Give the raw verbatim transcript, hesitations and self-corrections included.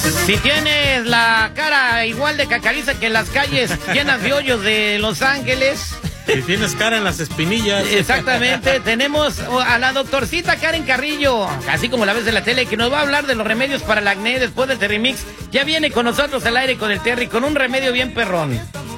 Si tienes la cara igual de cacariza que las calles llenas de hoyos de Los Ángeles. Si tienes cara en las espinillas. Exactamente, tenemos a la doctorcita Karen Carrillo, así como la ves en la tele, que nos va a hablar de los remedios para el acné después del Terry Mix. Ya viene con nosotros al aire con el Terry, con un remedio bien perrón.